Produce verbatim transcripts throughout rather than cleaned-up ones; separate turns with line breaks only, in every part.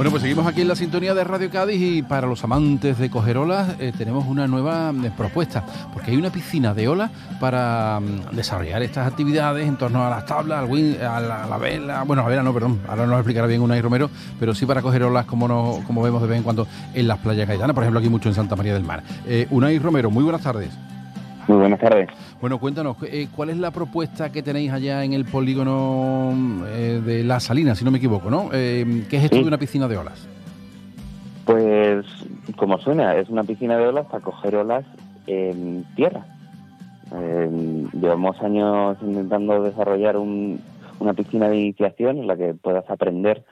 Bueno, pues seguimos aquí en la sintonía de Radio Cádiz y para los amantes de coger olas eh, tenemos una nueva eh, propuesta, porque hay una piscina de olas para um, desarrollar estas actividades en torno a las tablas, al win, a, la, a la vela, bueno, a la vela no, perdón, ahora nos explicará bien Unai Romero, pero sí para coger olas como, no, como vemos de vez en cuando en las playas gaditanas, por ejemplo aquí mucho en Santa María del Mar. Eh, Unai Romero, muy buenas tardes.
Muy buenas tardes.
Bueno, cuéntanos, eh, ¿cuál es la propuesta que tenéis allá en el polígono eh, de La Salina, si no me equivoco, ¿no? Eh, ¿Qué es esto
sí.
de una piscina de olas?
Pues, como suena, es una piscina de olas para coger olas en tierra. Eh, llevamos años intentando desarrollar un, una piscina de iniciación en la que puedas aprender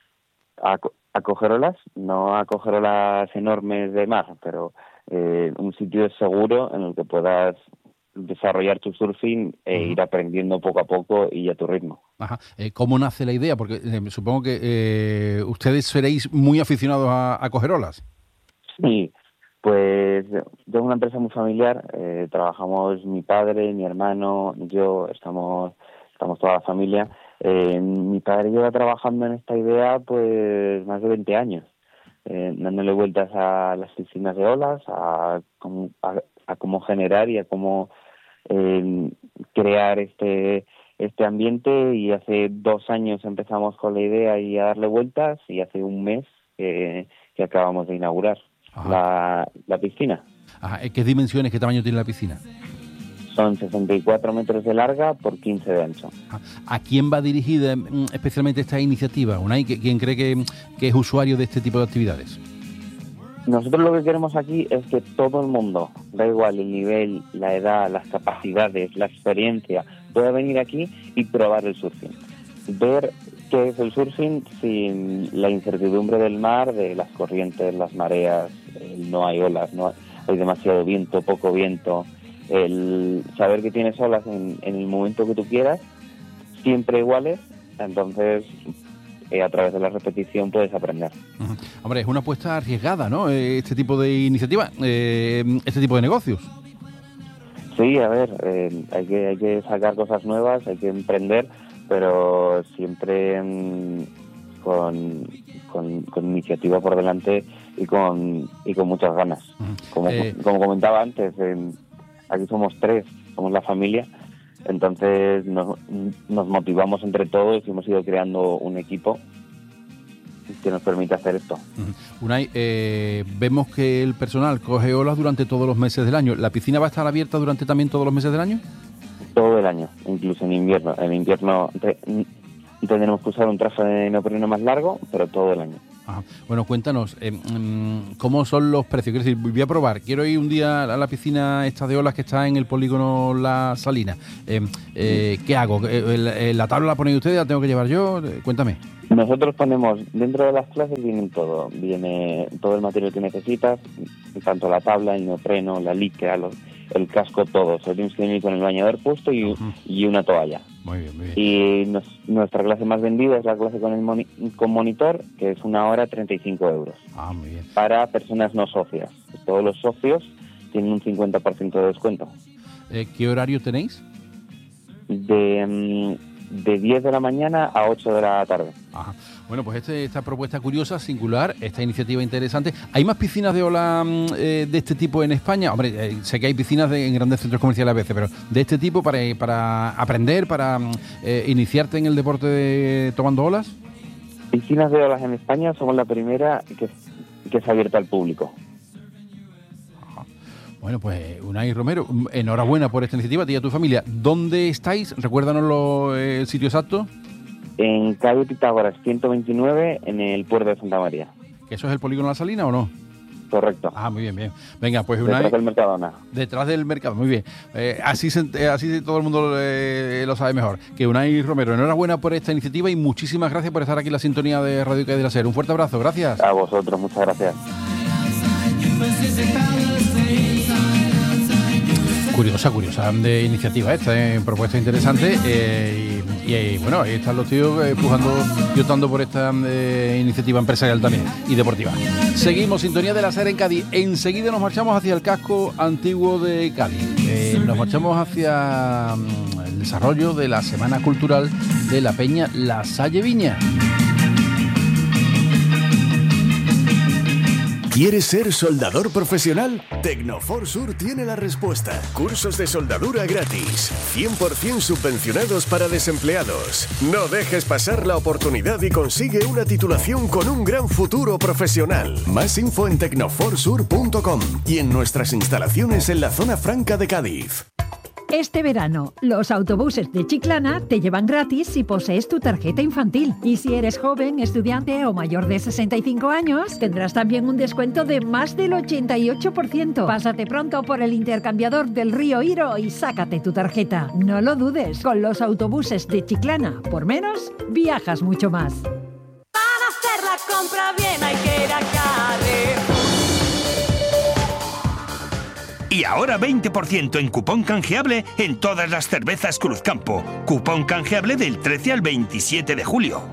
a, a coger olas, no a coger olas enormes de mar, pero eh, un sitio seguro en el que puedas desarrollar tu surfing e uh-huh. ir aprendiendo poco a poco y a tu ritmo.
Ajá. Eh, ¿Cómo nace la idea? Porque eh, supongo que eh, ustedes seréis muy aficionados a, a coger olas.
Sí, pues yo es una empresa muy familiar, eh, trabajamos mi padre, mi hermano, yo, estamos estamos toda la familia. Eh, mi padre lleva trabajando en esta idea pues más de veinte años, eh, dándole vueltas a las piscinas de olas, a, a, a cómo generar y a cómo eh, crear este este ambiente, y hace dos años empezamos con la idea y a darle vueltas, y hace un mes que, que acabamos de inaugurar la, la piscina.
Ajá. ¿Qué dimensiones, qué tamaño tiene la piscina?
Son sesenta y cuatro metros de larga por quince de ancho.
¿A quién va dirigida especialmente esta iniciativa, Unai? ¿Quién cree que, que es usuario de este tipo de actividades?
Nosotros lo que queremos aquí es que todo el mundo, da igual el nivel, la edad, las capacidades, la experiencia, pueda venir aquí y probar el surfing. Ver qué es el surfing sin la incertidumbre del mar, de las corrientes, las mareas, no hay olas, no hay, hay demasiado viento, poco viento. El saber que tienes olas en, en el momento que tú quieras, siempre iguales, entonces eh, a través de la repetición puedes aprender.
Uh-huh. Hombre, es una apuesta arriesgada, ¿no? Este tipo de iniciativa, eh, este tipo de negocios.
Sí, a ver, eh, hay que hay que sacar cosas nuevas, hay que emprender, pero siempre mmm, con, con, con iniciativa por delante y con y con muchas ganas. Uh-huh. Como, eh... como comentaba antes, eh, aquí somos tres, somos la familia, entonces nos, nos motivamos entre todos y hemos ido creando un equipo que nos permite hacer esto.
Uh-huh. Unai, eh, vemos que el personal coge olas durante todos los meses del año. ¿La piscina va a estar abierta durante también todos los meses del año?
Todo el año, incluso en invierno. En invierno te, tendremos que usar un traje de neopreno más largo, pero todo el año.
Ajá. Bueno, cuéntanos, eh, ¿cómo son los precios? Quiero decir, voy a probar, quiero ir un día a la piscina esta de olas que está en el polígono La Salina. Eh, eh, ¿Qué hago? ¿La tabla la ponéis ustedes? ¿La tengo que llevar yo? Cuéntame.
Nosotros ponemos, dentro de las clases vienen todo, viene todo el material que necesitas, tanto la tabla, el neopreno, la licra, los, el casco, todo. Solo tienes que venir con el bañador puesto y, uh-huh. y una toalla.
Muy bien, muy bien.
Y nos, nuestra clase más vendida es la clase con el moni- con monitor, que es una hora treinta y cinco euros.
Ah, muy bien.
Para personas no socias. Todos los socios tienen un cincuenta por ciento de descuento.
Eh, ¿Qué horario tenéis?
De... Um, de diez de la mañana a ocho de la tarde.
Ajá. Bueno, pues este, esta propuesta curiosa, singular, esta iniciativa interesante. ¿Hay más piscinas de ola eh, de este tipo en España? Hombre, eh, sé que hay piscinas de, en grandes centros comerciales a veces, pero de este tipo para, para aprender, para eh, iniciarte en el deporte de, tomando olas.
Piscinas de olas en España somos la primera que, que es abierta al público.
Bueno, pues Unai Romero, enhorabuena por esta iniciativa, a ti y a tu familia. ¿Dónde estáis? Recuérdanos lo, el sitio exacto.
En calle Pitágoras ciento veintinueve, en el puerto de Santa María.
¿Eso es el polígono La Salina o no?
Correcto.
Ah, muy bien, bien. Venga, pues Unai...
Detrás del Mercadona.
Detrás del Mercado, muy bien. Eh, así, se, así todo el mundo eh, lo sabe mejor. Que Unai Romero, enhorabuena por esta iniciativa y muchísimas gracias por estar aquí en la sintonía de Radio Cádiz de la SER. Un fuerte abrazo, gracias.
A vosotros, muchas gracias.
Curiosa, curiosa de iniciativa esta, eh, propuesta interesante eh, y, y bueno, ahí están los tíos eh, pujando y optando por esta eh, iniciativa empresarial también y deportiva. Seguimos, sintonía de la SER en Cádiz. Enseguida nos marchamos hacia el casco antiguo de Cádiz. Eh, nos marchamos hacia um, el desarrollo de la Semana Cultural de la Peña La Salle Viña.
¿Quieres ser soldador profesional? Tecnofor Sur tiene la respuesta. Cursos de soldadura gratis, cien por ciento subvencionados para desempleados. No dejes pasar la oportunidad y consigue una titulación con un gran futuro profesional. Más info en tecnofor sur punto com y en nuestras instalaciones en la zona franca de Cádiz.
Este verano, los autobuses de Chiclana te llevan gratis si posees tu tarjeta infantil. Y si eres joven, estudiante o mayor de sesenta y cinco años, tendrás también un descuento de más del ochenta y ocho por ciento. Pásate pronto por el intercambiador del Río Iro y sácate tu tarjeta. No lo dudes, con los autobuses de Chiclana, por menos, viajas mucho más.
Para hacer la compra bien hay que ir a Carrefour.
Y ahora veinte por ciento en cupón canjeable en todas las cervezas Cruzcampo. Cupón canjeable del trece al veintisiete de julio.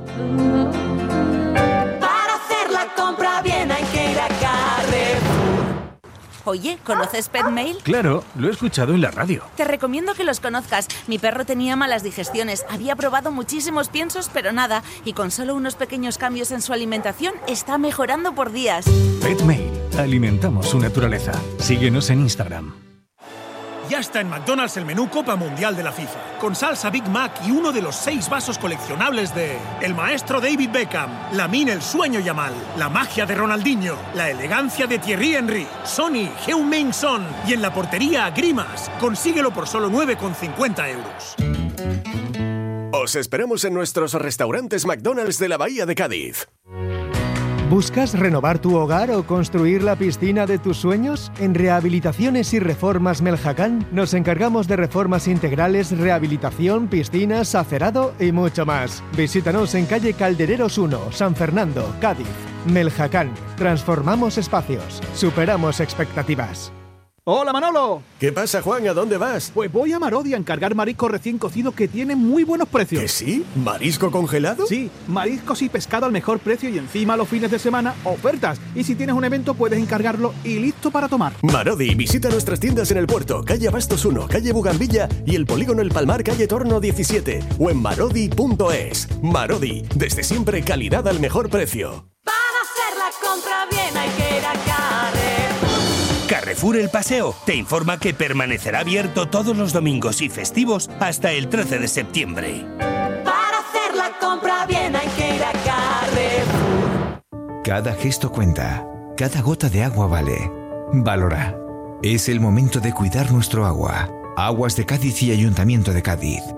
Para hacer la compra bien hay que ir a Carrefour.
Oye, ¿conoces Petmail?
Claro, lo he escuchado en la radio.
Te recomiendo que los conozcas. Mi perro tenía malas digestiones, había probado muchísimos piensos, pero nada. Y con solo unos pequeños cambios en su alimentación, está mejorando por días.
Petmail. Alimentamos su naturaleza. Síguenos en Instagram.
Ya está en McDonald's el menú Copa Mundial de la FIFA, con salsa Big Mac y uno de los seis vasos coleccionables de el maestro David Beckham, Lamine el sueño Yamal, la magia de Ronaldinho, la elegancia de Thierry Henry, Sonny, Heung-min Son y en la portería Grimas. Consíguelo por solo nueve con cincuenta euros.
Os esperamos en nuestros restaurantes McDonald's de la Bahía de Cádiz.
¿Buscas renovar tu hogar o construir la piscina de tus sueños? En Rehabilitaciones y Reformas Meljacán nos encargamos de reformas integrales, rehabilitación, piscinas, acerado y mucho más. Visítanos en calle Caldereros uno, San Fernando, Cádiz. Meljacán. Transformamos espacios. Superamos expectativas.
¡Hola, Manolo!
¿Qué pasa, Juan? ¿A dónde vas?
Pues voy a Marodi a encargar marisco recién cocido que tiene muy buenos precios.
¿Que sí? ¿Marisco congelado?
Sí, mariscos y pescado al mejor precio y encima los fines de semana, ofertas. Y si tienes un evento puedes encargarlo y listo para tomar.
Marodi, visita nuestras tiendas en el puerto, calle Abastos uno, calle Bugambilla y el polígono El Palmar, calle Torno diecisiete o en marodi punto es. Marodi, desde siempre calidad al mejor precio.
Para hacer la compra bien hay que ir a Carrefour.
Carrefour El Paseo te informa que permanecerá abierto todos los domingos y festivos hasta el trece de septiembre.
Para hacer la compra bien hay que ir a Carrefour.
Cada gesto cuenta, cada gota de agua vale. Valora. Es el momento de cuidar nuestro agua. Aguas de Cádiz y Ayuntamiento de Cádiz.